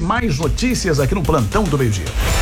mais notícias aqui no Plantão do Meio-Dia.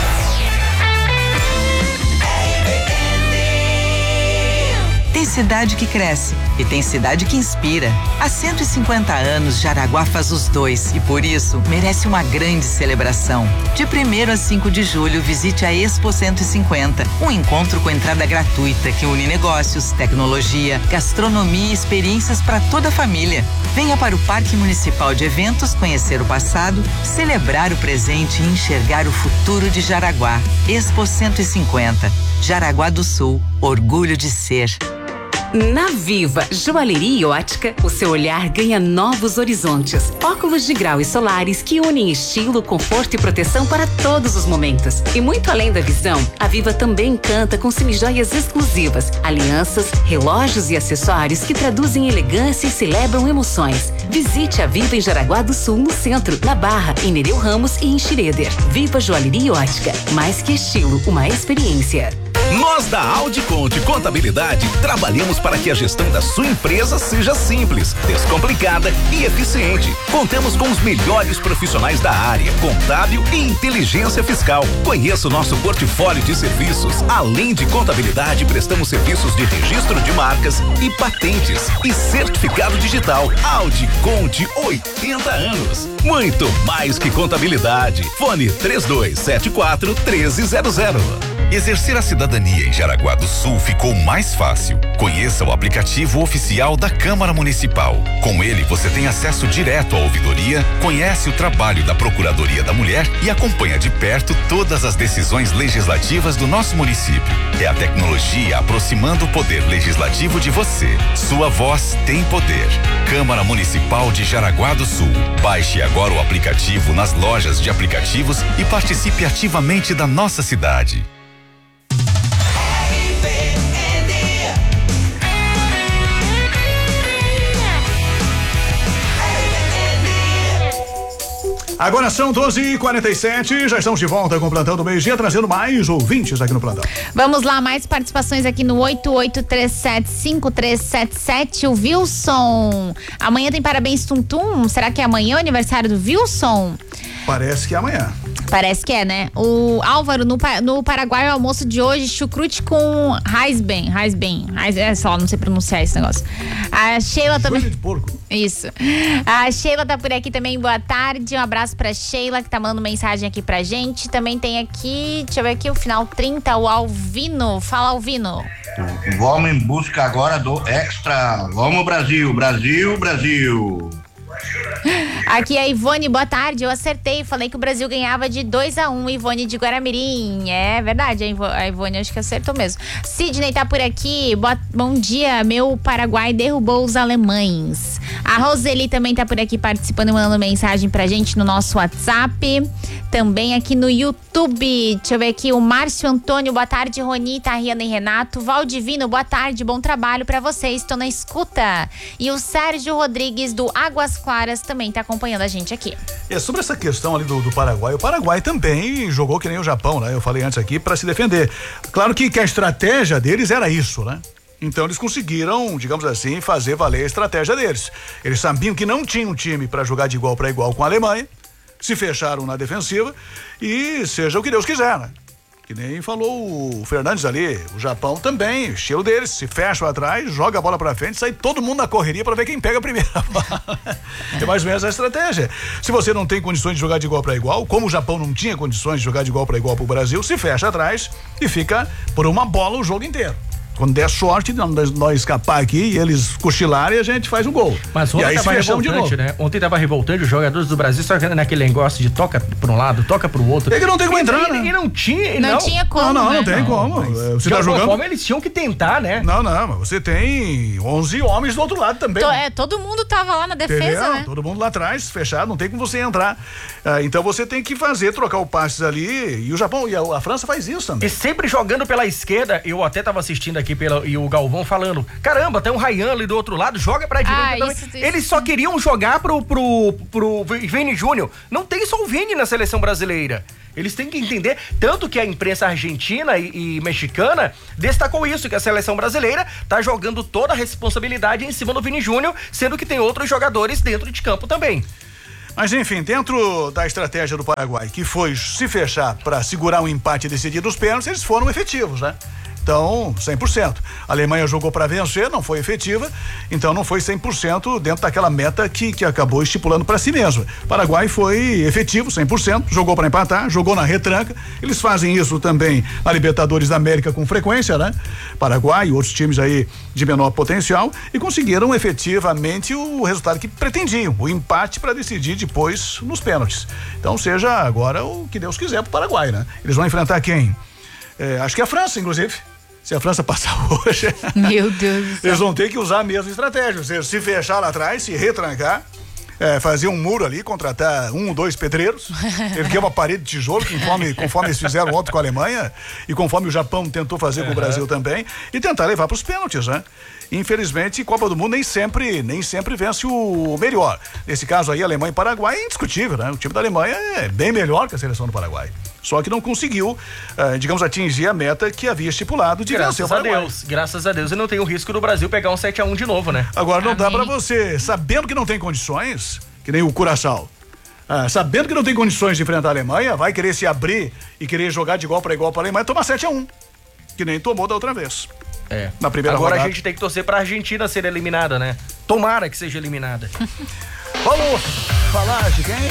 Tem cidade que cresce e tem cidade que inspira. Há 150 anos, Jaraguá faz os dois e por isso merece uma grande celebração. De 1º a 5 de julho, visite a Expo 150, um encontro com entrada gratuita que une negócios, tecnologia, gastronomia e experiências para toda a família. Venha para o Parque Municipal de Eventos conhecer o passado, celebrar o presente e enxergar o futuro de Jaraguá. Expo 150, Jaraguá do Sul, orgulho de ser. Na Viva Joalheria e Ótica, o seu olhar ganha novos horizontes. Óculos de grau e solares que unem estilo, conforto e proteção para todos os momentos. E muito além da visão, a Viva também encanta com semijoias exclusivas, alianças, relógios e acessórios que traduzem elegância e celebram emoções. Visite a Viva em Jaraguá do Sul, no centro, na Barra, em Nereu Ramos e em Schroeder. Viva Joalheria e Ótica, mais que estilo, uma experiência. Nós da Audi Conte Contabilidade trabalhamos para que a gestão da sua empresa seja simples, descomplicada e eficiente. Contamos com os melhores profissionais da área, contábil e inteligência fiscal. Conheça o nosso portfólio de serviços. Além de contabilidade, prestamos serviços de registro de marcas e patentes e certificado digital. Audi Conte, 80 anos. Muito mais que contabilidade. Fone 3274-1300. Exercer a cidadania em Jaraguá do Sul ficou mais fácil. Conheça o aplicativo oficial da Câmara Municipal. Com ele, você tem acesso direto à ouvidoria, conhece o trabalho da Procuradoria da Mulher e acompanha de perto todas as decisões legislativas do nosso município. É a tecnologia aproximando o poder legislativo de você. Sua voz tem poder. Câmara Municipal de Jaraguá do Sul. Baixe agora o aplicativo nas lojas de aplicativos e participe ativamente da nossa cidade. Agora são 12h47, já estamos de volta com o Plantão do Meio-Dia, trazendo mais ouvintes aqui no Plantão. Vamos lá, mais participações aqui no 8837-5377. O Wilson. Amanhã tem parabéns Tum-Tum. Será que é amanhã o aniversário do Wilson? Parece que é amanhã. Parece que é, né? O Álvaro, no Paraguai, o almoço de hoje, chucrute com Raisben, sei lá, não sei pronunciar esse negócio. A Sheila também. Joelho de porco. Isso. A Sheila tá por aqui também, boa tarde. Um abraço pra Sheila, que tá mandando mensagem aqui pra gente. Também tem aqui, deixa eu ver aqui, o final 30, o Alvino. Fala, Alvino. Vamos em busca agora do extra. Vamos, Brasil, Brasil, Brasil. Aqui a Ivone, boa tarde, eu acertei, falei que o Brasil ganhava de 2-1, Ivone de Guaramirim, é verdade, a Ivone acho que acertou mesmo. Sidney tá por aqui, bom dia, meu Paraguai derrubou os alemães. A Roseli também tá por aqui participando e mandando mensagem pra gente no nosso WhatsApp, também aqui no YouTube, deixa eu ver aqui, o Márcio Antônio, boa tarde, Ronita, Riana e Renato, Valdivino, boa tarde, bom trabalho pra vocês, estou na escuta. E o Sérgio Rodrigues do Águas Claras também tá acompanhando a gente aqui. É sobre essa questão ali do Paraguai. O Paraguai também jogou que nem o Japão, né? Eu falei antes aqui, para se defender. Claro que a estratégia deles era isso, né? Então eles conseguiram, digamos assim, fazer valer a estratégia deles. Eles sabiam que não tinham um time para jogar de igual para igual com a Alemanha, se fecharam na defensiva e seja o que Deus quiser, né? Que nem falou o Fernandes ali, o Japão também, o estilo deles, se fecha atrás, joga a bola pra frente, sai todo mundo na correria pra ver quem pega a primeira bola. É mais ou menos a estratégia. Se você não tem condições de jogar de igual pra igual, como o Japão não tinha condições de jogar de igual pra igual pro Brasil, se fecha atrás e fica por uma bola o jogo inteiro. Quando der sorte, nós escapar aqui e eles cochilarem, a gente faz um gol. Mas ontem tava revoltante, né? Ontem tava revoltante, os jogadores do Brasil só naquele negócio de toca pra um lado, toca pro outro. É que não tem como entrar, né? E não tinha... Não tinha como, não tem como. Você tá jogando... Como eles tinham que tentar, né? Não, mas você tem 11 homens do outro lado também. Todo mundo tava lá na defesa, entendeu? né? Todo mundo lá atrás, fechado, não tem como você entrar. Então você tem que trocar o passes ali, e o Japão, e a França faz isso também. E sempre jogando pela esquerda, eu até tava assistindo aqui e o Galvão falando, caramba, tem um Ryan ali do outro lado, joga pra direita também. Eles só queriam jogar pro Vini Júnior. Não tem só o Vini na seleção brasileira. Eles têm que entender, tanto que a imprensa argentina e mexicana destacou isso, que a seleção brasileira tá jogando toda a responsabilidade em cima do Vini Júnior, sendo que tem outros jogadores dentro de campo também. Mas enfim, dentro da estratégia do Paraguai, que foi se fechar para segurar um empate decidido dos pênaltis, eles foram efetivos, né? Então, 100%. A Alemanha jogou para vencer, não foi efetiva, então não foi 100% dentro daquela meta que acabou estipulando para si mesmo. O Paraguai foi efetivo, 100%, jogou para empatar, jogou na retranca. Eles fazem isso também na Libertadores da América com frequência, né? Paraguai e outros times aí de menor potencial e conseguiram efetivamente o resultado que pretendiam, o empate para decidir depois nos pênaltis. Então, seja agora o que Deus quiser pro Paraguai, né? Eles vão enfrentar quem? Acho que a França, inclusive. Se a França passar hoje, meu Deus do céu, eles vão ter que usar a mesma estratégia, ou seja, se fechar lá atrás, se retrancar, fazer um muro ali, contratar 1 ou 2 pedreiros, erguer uma parede de tijolo, conforme eles fizeram ontem com a Alemanha e conforme o Japão tentou fazer com o Brasil também, e tentar levar para os pênaltis, né? Infelizmente, Copa do Mundo nem sempre vence o melhor. Nesse caso aí, Alemanha e Paraguai é indiscutível, né? O time da Alemanha é bem melhor que a seleção do Paraguai. Só que não conseguiu, digamos, atingir a meta que havia estipulado de vencer o Paraguai. Graças a Deus. E não tem o risco do Brasil pegar um 7-1 de novo, né? Agora não dá pra você, sabendo que não tem condições, que nem o Curaçao, sabendo que não tem condições de enfrentar a Alemanha, vai querer se abrir e querer jogar de igual para igual para a Alemanha, tomar 7-1, que nem tomou da outra vez. Na primeira Agora rodada. A gente tem que torcer pra Argentina ser eliminada, né? Tomara que seja eliminada. Vamos falar de quem?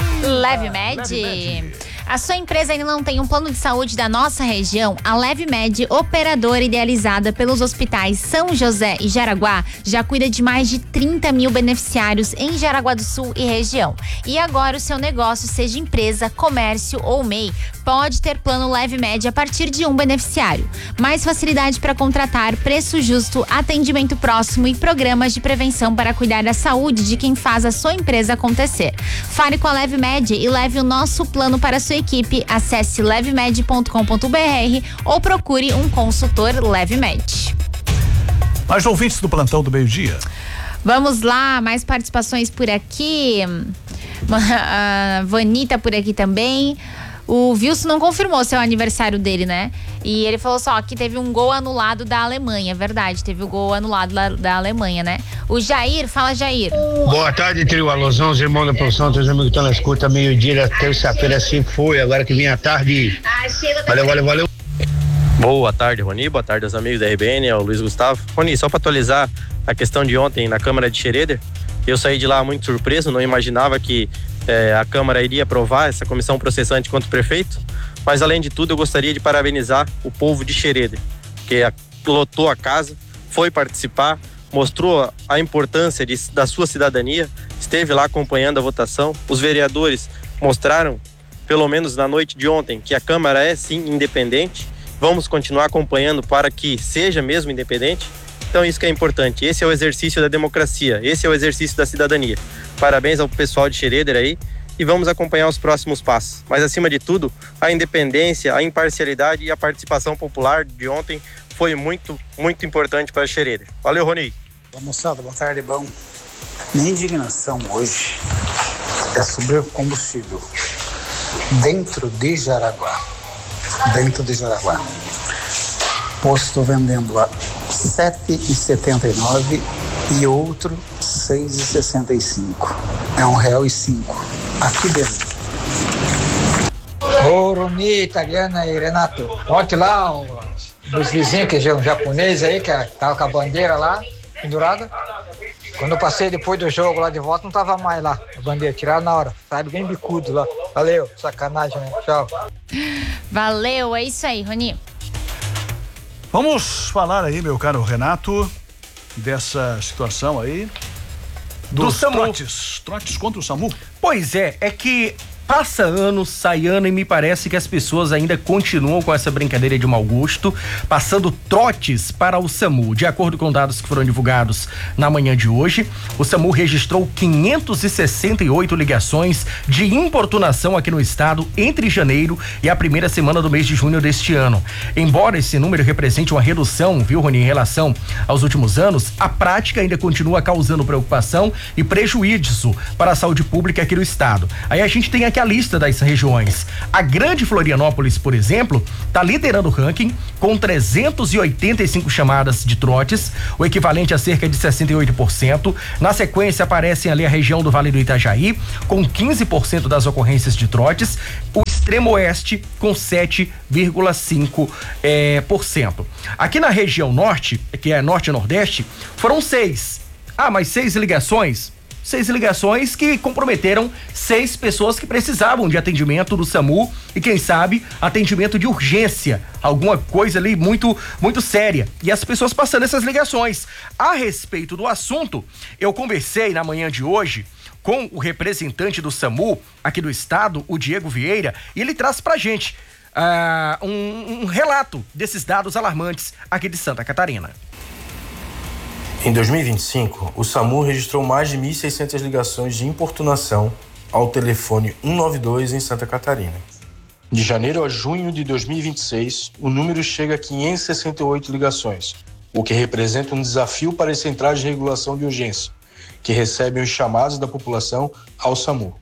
LeveMed. A sua empresa ainda não tem um plano de saúde da nossa região? A LeveMed, operadora idealizada pelos hospitais São José e Jaraguá, já cuida de mais de 30 mil beneficiários em Jaraguá do Sul e região. E agora o seu negócio, seja empresa, comércio ou MEI, pode ter plano LeveMed a partir de um beneficiário. Mais facilidade para contratar, preço justo, atendimento próximo e programas de prevenção para cuidar da saúde de quem faz a sua empresa acontecer. Fale com a LeveMed e leve o nosso plano para a sua equipe. Acesse levemed.com.br ou procure um consultor LeveMed. Mais ouvintes do plantão do meio-dia. Vamos lá, mais participações por aqui. A Vanita por aqui também. O Wilson não confirmou se é o aniversário dele, né? E ele falou só que teve um gol anulado da Alemanha, é verdade, teve o gol anulado da Alemanha, né? O Jair, fala Jair. Boa tarde, trio Alôzão, os irmãos da produção, todos os amigos que estão na escuta, meio-dia, terça-feira assim foi, agora que vem a tarde. Valeu. Boa tarde, Rony, boa tarde aos amigos da RBN, ao Luiz Gustavo. Rony, só para atualizar a questão de ontem na Câmara de Xereder, eu saí de lá muito surpreso, não imaginava que a Câmara iria aprovar essa comissão processante contra o prefeito, mas além de tudo eu gostaria de parabenizar o povo de Xereder, que lotou a casa, foi participar, mostrou a importância da sua cidadania, esteve lá acompanhando a votação. Os vereadores mostraram, pelo menos na noite de ontem, que a Câmara é sim independente. Vamos continuar acompanhando para que seja mesmo independente. Então isso que é importante, esse é o exercício da democracia, esse é o exercício da cidadania. Parabéns ao pessoal de Xereder aí e vamos acompanhar os próximos passos. Mas acima de tudo, a independência, a imparcialidade e a participação popular de ontem foi muito, muito importante para Xereder. Valeu, Rony. Moçada, boa tarde, bom. Minha indignação hoje é sobre o combustível dentro de Jaraguá. Posto vendendo a R$ 7,79 e outro R$ 6,65. É R$ 1,05 aqui dentro. Ô, Rony, italiana e Renato, ontem lá os vizinhos que é um japonês aí, que tava com a bandeira lá, pendurada. Quando eu passei depois do jogo lá de volta, não tava mais lá a bandeira, tiraram na hora, sabe, bem bicudo lá. Valeu, sacanagem, né? Tchau. Valeu, é isso aí, Rony. Vamos falar aí, meu caro Renato, dessa situação aí dos trotes contra o SAMU. Pois é que passa ano, sai ano e me parece que as pessoas ainda continuam com essa brincadeira de mau gosto, passando trotes para o SAMU. De acordo com dados que foram divulgados na manhã de hoje, o SAMU registrou 568 ligações de importunação aqui no estado entre janeiro e a primeira semana do mês de junho deste ano. Embora esse número represente uma redução, viu, Rony, em relação aos últimos anos, a prática ainda continua causando preocupação e prejuízo para a saúde pública aqui no estado. Aí a gente tem aqui aqui a lista das regiões. A Grande Florianópolis, por exemplo, está liderando o ranking com 385 chamadas de trotes, o equivalente a cerca de 68%. Na sequência aparecem ali a região do Vale do Itajaí, com 15% das ocorrências de trotes. O Extremo Oeste com 7,5%. Aqui na região norte, que é norte e nordeste, foram 6. Mas 6 ligações? 6 ligações que comprometeram 6 pessoas que precisavam de atendimento do SAMU e, quem sabe, atendimento de urgência, alguma coisa ali muito, muito séria. E as pessoas passando essas ligações. A respeito do assunto, eu conversei na manhã de hoje com o representante do SAMU aqui do estado, o Diego Vieira, e ele traz pra gente um relato desses dados alarmantes aqui de Santa Catarina. Em 2025, o SAMU registrou mais de 1.600 ligações de importunação ao telefone 192 em Santa Catarina. De janeiro a junho de 2026, o número chega a 568 ligações, o que representa um desafio para as centrais de regulação de urgência, que recebem os chamados da população ao SAMU.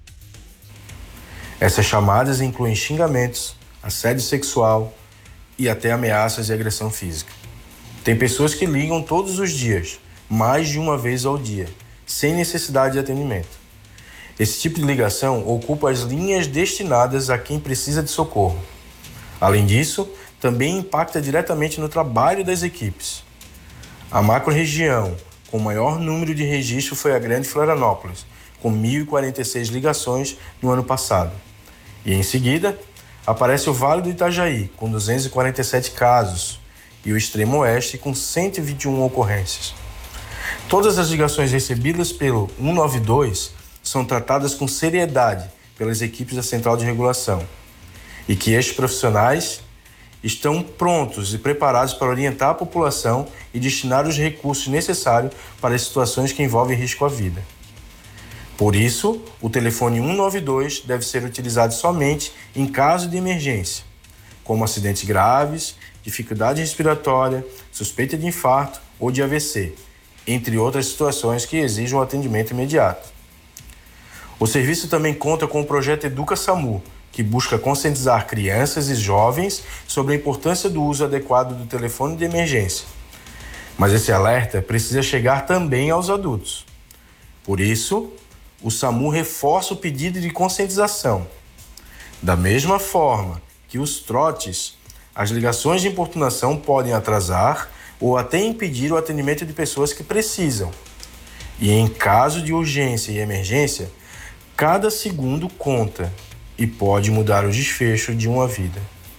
Essas chamadas incluem xingamentos, assédio sexual e até ameaças de agressão física. Tem pessoas que ligam todos os dias, mais de uma vez ao dia, sem necessidade de atendimento. Esse tipo de ligação ocupa as linhas destinadas a quem precisa de socorro. Além disso, também impacta diretamente no trabalho das equipes. A macro-região com o maior número de registro foi a Grande Florianópolis, com 1.046 ligações no ano passado. E em seguida, aparece o Vale do Itajaí, com 247 casos, e o Extremo Oeste, com 121 ocorrências. Todas as ligações recebidas pelo 192 são tratadas com seriedade pelas equipes da Central de Regulação, e que estes profissionais estão prontos e preparados para orientar a população e destinar os recursos necessários para as situações que envolvem risco à vida. Por isso, o telefone 192 deve ser utilizado somente em caso de emergência, como acidentes graves, dificuldade respiratória, suspeita de infarto ou de AVC, entre outras situações que exigem um atendimento imediato. O serviço também conta com o projeto Educa SAMU, que busca conscientizar crianças e jovens sobre a importância do uso adequado do telefone de emergência. Mas esse alerta precisa chegar também aos adultos. Por isso, o SAMU reforça o pedido de conscientização. Da mesma forma que os trotes, as ligações de importunação podem atrasar ou até impedir o atendimento de pessoas que precisam. E em caso de urgência e emergência, cada segundo conta e pode mudar o desfecho de uma vida.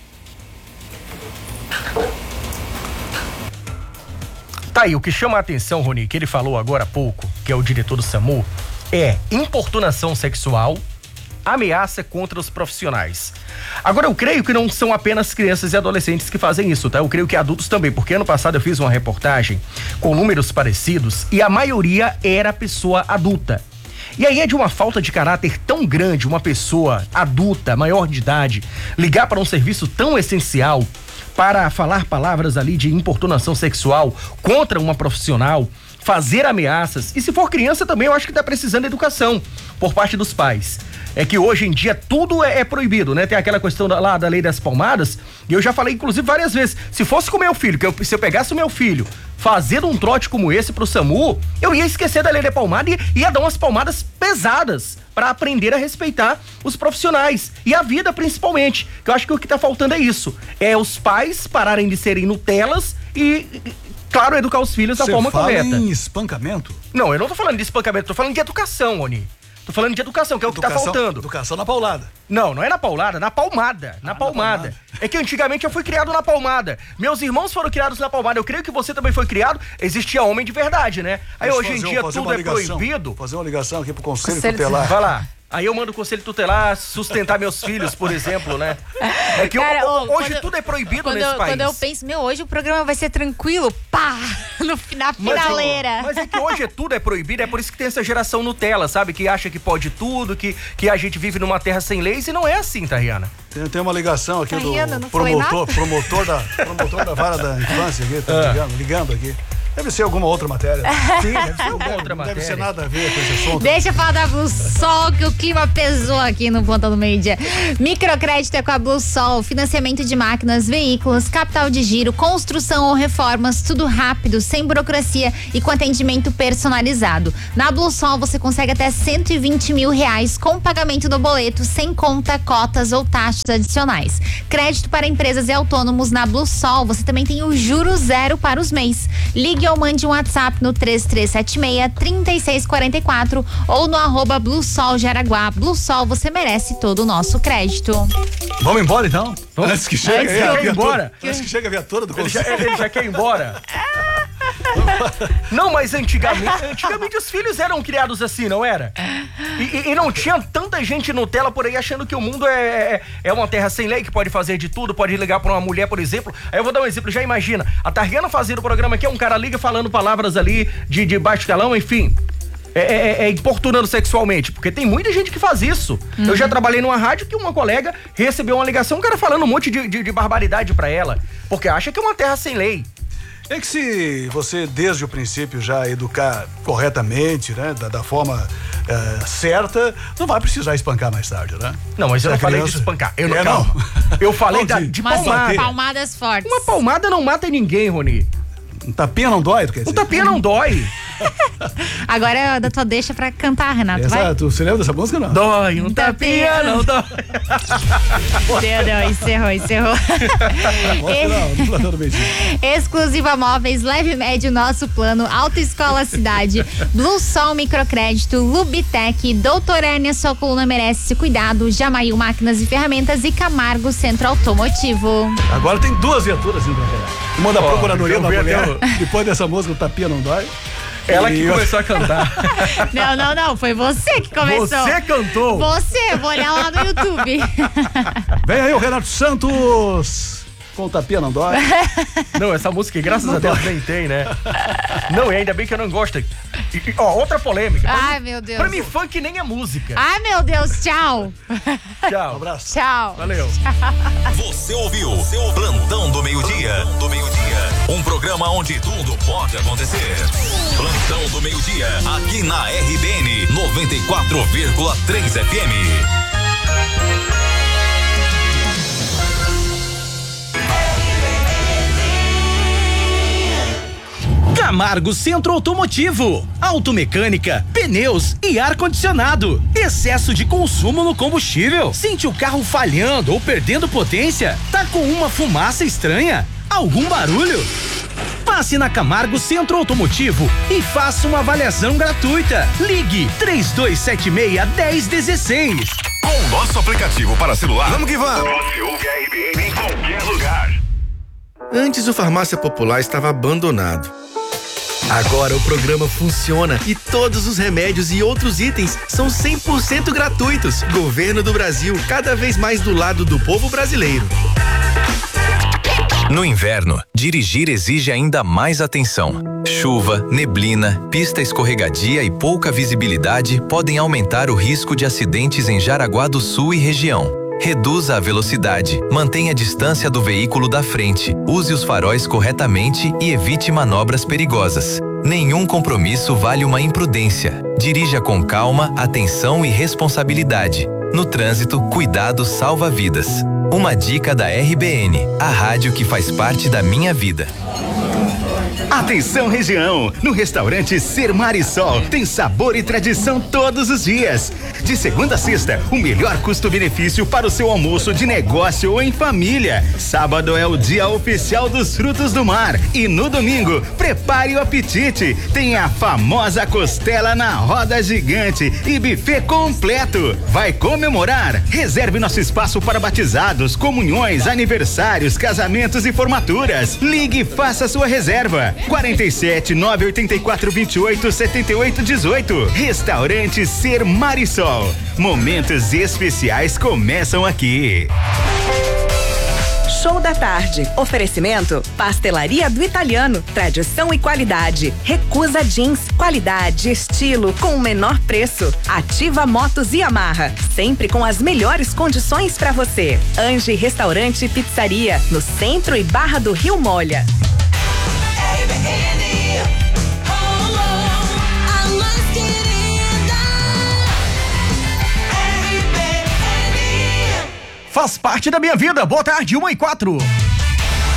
Tá aí, o que chama a atenção, Rony, que ele falou agora há pouco, que é o diretor do SAMU, é importunação sexual, ameaça contra os profissionais. Agora, eu creio que não são apenas crianças e adolescentes que fazem isso, tá? Eu creio que adultos também, porque ano passado eu fiz uma reportagem com números parecidos e a maioria era pessoa adulta. E aí é de uma falta de caráter tão grande uma pessoa adulta, maior de idade, ligar para um serviço tão essencial para falar palavras ali de importunação sexual contra uma profissional, fazer ameaças. E se for criança também, eu acho que tá precisando de educação por parte dos pais. É que hoje em dia tudo é proibido, né? Tem aquela questão lá da lei das palmadas, e eu já falei inclusive várias vezes, se fosse com o meu filho, se eu pegasse o meu filho fazendo um trote como esse pro SAMU, eu ia esquecer da lei da palmada e ia dar umas palmadas pesadas para aprender a respeitar os profissionais e a vida principalmente, que eu acho que o que tá faltando é isso, é os pais pararem de serem Nutelas e, claro, educar os filhos da forma correta. Você fala em espancamento? Não, eu não tô falando de espancamento, tô falando de educação, Oni. Tô falando de educação, que é o que tá faltando. Educação na paulada. Não, não é na paulada, na palmada. Na palmada. É que antigamente eu fui criado na palmada. Meus irmãos foram criados na palmada. Eu creio que você também foi criado. Existia homem de verdade, né? Aí hoje em dia tudo é proibido. Fazer uma ligação aqui pro Conselho Tutelar. Vai lá. Aí eu mando o Conselho Tutelar sustentar meus filhos, por exemplo, né? É que cara, hoje tudo é proibido nesse país. Quando eu penso, hoje o programa vai ser tranquilo, pá, na finaleira. Mas é que hoje tudo é proibido, é por isso que tem essa geração Nutella, sabe? Que acha que pode tudo, que a gente vive numa terra sem leis, e não é assim, Tariana. Tem uma ligação aqui do promotor da vara da infância aqui, tá ligando aqui. Deve ser alguma outra matéria. Sim, deve ser alguma outra matéria. Deve ser nada a ver com esse assunto. Deixa eu falar da Blue Sol, que o clima pesou aqui no Plantão do Meio-Dia. Microcrédito é com a Blue Sol, financiamento de máquinas, veículos, capital de giro, construção ou reformas, tudo rápido, sem burocracia e com atendimento personalizado. Na Blue Sol você consegue até R$120 mil com pagamento do boleto, sem conta, cotas ou taxas adicionais. Crédito para empresas e autônomos na Blue Sol, você também tem o juro zero para os mês. Ligue ou mande um WhatsApp no 3376-3644 ou no @Blue Sol Jaraguá. Blue Sol, você merece todo o nosso crédito. Vamos embora então? Antes que chegue a viatura. Antes que chegue a viatura do ele já quer ir embora. Não, mas antigamente os filhos eram criados assim, não era? E não tinha tanta gente Nutella por aí achando que o mundo é uma terra sem lei, que pode fazer de tudo, pode ligar pra uma mulher, por exemplo. Aí eu vou dar um exemplo, já imagina, a Tarriana fazendo o programa aqui, um cara liga falando palavras ali de baixo calão, enfim. Importunando sexualmente, porque tem muita gente que faz isso. Eu já trabalhei numa rádio que uma colega recebeu uma ligação, um cara falando um monte de barbaridade pra ela, porque acha que é uma terra sem lei. É que se você, desde o princípio, já educar corretamente, né, da forma certa, não vai precisar espancar mais tarde, né? Não, mas eu não falei de espancar. Eu falei de palmada. Palmadas fortes. Uma palmada não mata ninguém, Rony. Um tapinha não dói, quer dizer? Um tapinha não dói. Agora é da tua deixa pra cantar, Renato. Vai. Você lembra dessa música, não? Dói, um tapinha não dói. Deu, encerrou. Exclusiva Móveis, leve médio, nosso plano, Autoescola Cidade, Blue Sol Microcrédito, Lubitec, Doutor Hérnia, sua coluna merece esse cuidado, Jamail Máquinas e Ferramentas e Camargo Centro Automotivo. Agora tem 2 viaturas indo pra cá. Uma da Procuradoria da Mulher, depois dessa música, o tapinha não dói. Ela que começou a cantar. Não, foi você que começou. Você cantou. Você, vou olhar lá no YouTube. Vem aí o Renato Santos com o tapinha não dói. Não, essa música, graças a Deus, nem tem, né? Não, e ainda bem que eu não gosto. Outra polêmica. Ai, meu Deus. Pra mim, funk nem é música. Ai, meu Deus, tchau. Tchau. Um abraço. Tchau. Valeu. Você ouviu seu Plantão do Meio-Dia. Um programa onde tudo pode acontecer. Plantão do Meio-Dia, aqui na RBN 94,3 FM. Camargo Centro Automotivo, automecânica, pneus e ar-condicionado. Excesso de consumo no combustível? Sente o carro falhando ou perdendo potência? Tá com uma fumaça estranha? Algum barulho? Passe na Camargo Centro Automotivo e faça uma avaliação gratuita. Ligue 3276-1016. Com o nosso aplicativo para celular, vamos que vamos. Você ouve a RBN em qualquer lugar. Antes o Farmácia Popular estava abandonado. Agora o programa funciona e todos os remédios e outros itens são 100% gratuitos. Governo do Brasil, cada vez mais do lado do povo brasileiro. No inverno, dirigir exige ainda mais atenção. Chuva, neblina, pista escorregadia e pouca visibilidade podem aumentar o risco de acidentes em Jaraguá do Sul e região. Reduza a velocidade, mantenha a distância do veículo da frente, use os faróis corretamente e evite manobras perigosas. Nenhum compromisso vale uma imprudência. Dirija com calma, atenção e responsabilidade. No trânsito, cuidado salva vidas. Uma dica da RBN, a rádio que faz parte da minha vida. Atenção região, no restaurante Ser Marisol tem sabor e tradição todos os dias. De segunda a sexta, o melhor custo-benefício para o seu almoço de negócio ou em família. Sábado é o dia oficial dos frutos do mar e no domingo, prepare o apetite. Tem a famosa costela na roda gigante e buffet completo. Vai comemorar? Reserve nosso espaço para batizados, comunhões, aniversários, casamentos e formaturas. Ligue e faça sua reserva. 47 984 28 78 18. Restaurante Ser Marisol. Momentos especiais começam aqui. Show da tarde. Oferecimento: Pastelaria do Italiano. Tradição e qualidade. Recusa Jeans. Qualidade, estilo com o menor preço. Ativa Motos e Yamaha. Sempre com as melhores condições para você. Ange Restaurante e Pizzaria. No centro e Barra do Rio Molha. RBN faz parte da minha vida. Boa tarde, 1h04.